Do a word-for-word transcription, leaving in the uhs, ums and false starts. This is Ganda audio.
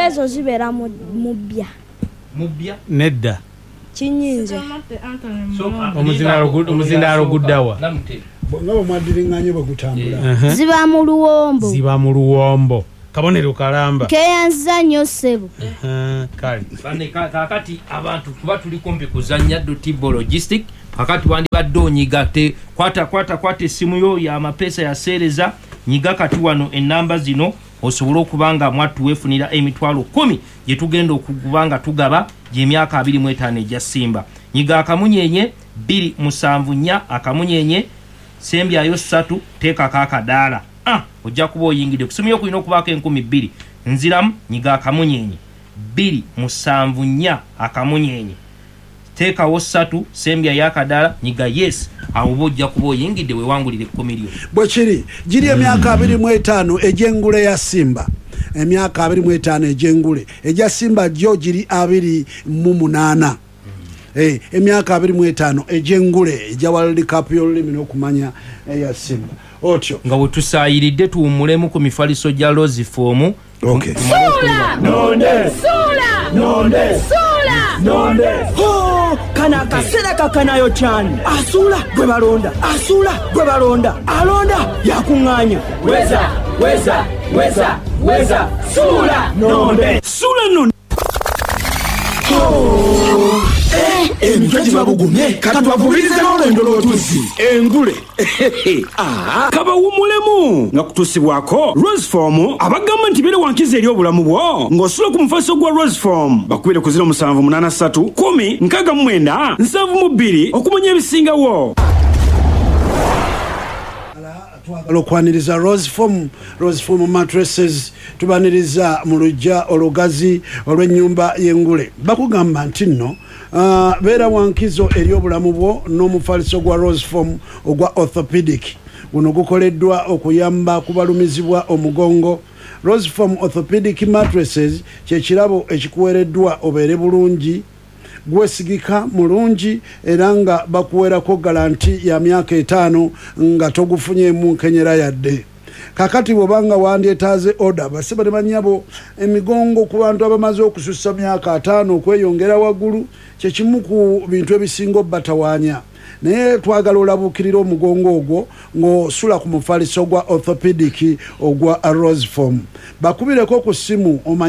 ezo zibeera mu bbya. Mu bbya? Nedda. Kinyinze. Omuzindaalo guddawa? Ngabo mwaddiringanye bagutambula. Ziba mu luwombo. Ziba mu luwombo. Kabonero kalamba. Keyanza nnyo ssebo. Kale. Kakati abantu kuba tuli kumpi kuzannya Dottibo Logistic. Kakati wandibadde onyiga te kwata kwata kwata essimu yo ya mapesa ya sereza nyiga kati wano ennamba zino osobola okubanga mwattu wefunira emitwalo kumi gye tugenda okugubanga tugaba gy'emyaka abiri mu etaano egya Simba. Nyiga akamunyenye bbiri musanvu nnya akamunyenye sembyayo ssatu teeka kaakadaala. Ah, ojja kuba oyingidde kusimu yo kulina okubaako enkumi bbiri nziramu nyiga akamunyenye bbiri musanvu nnya akamunyenye teekawo ssatu sembya yakadala nyiga yes awo bojja kuba oyingidde wewangulire ekkumi lyo. Bwe kiri giri emyaka abiri mu etaano egy'engule ya Simba. Emyaka abiri mu etaano egy'engule egya Simba gyo giri abiri mu munaana. Eh, emyaka abiri mu etaano egy'engule egya World Cup y'olulimi n'okumanya eya Simba. Otyo nga bwe tusaayiridde tuwummulemu ku mifaliso gya Rose Form. Okay. Sula! Nonde! Sula! Nonde! Sula! Nonde! Oh, kana kasera kakanayo cyane. Asula gwe balonda. Asula gwe balonda. Alonda yakunganya. Weza, weza, weza, weza. Sula! Nonde! Sula nonde! Oh! Eh, emitwaji babugumye kati wavubirize n'olendo lw'otuzi engule. Ah, kaba wumulemu nga kutusibwako Rose Form abagamba nti bere wankiza eri obulamu bwo ng'osula ku mufaso gwa Rose Form bakubire ku ziro musanvu munana ssatu kumi nkaaga mu mwenda nsanvu mu bbiri okumanya ebisingawo. Lokwaniriza Rose Form, Rose Form mattresses tubaniriza mu lujja olugazi olw'ennyumba y'engule. Bakugamba nti nno uh, beera wankizo eri obulamu bwo n'omufaliso gwa Rose Form ogwa orthopedic. Guno gukoleddwa okuyamba kubalumizibwa omugongo. Rose Form orthopedic mattresses kye kirabo ekikuweereddwa obeere bulungi gwesigika mulungi era nga bakuwerako garanti ya myaka etaano nga togufunyeemu nkenyera yadde. Kakati bw'obanga wandyetaaze order basiba ne bannyabo emigongo ku bantu abamaze okusussa myaka ataano okweyongera waggulu kye kimu ku bintu ebisinga obbatawaanya. Naye twagala olabuukirira omugongo ogwo ng'osula ku mufaliso gwa orthopedic ogwa Rose Form. Bakubireko ku ssimu